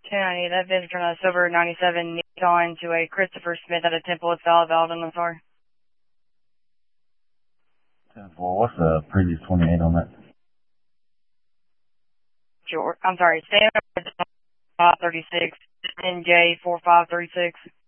1090, that visitor on a silver 97 Nissan to a Christopher Smith at a Temple of Valid on the floor. 10-4, what's the previous 28 on that? Sure. I'm sorry, stay on 536, NJ 4536.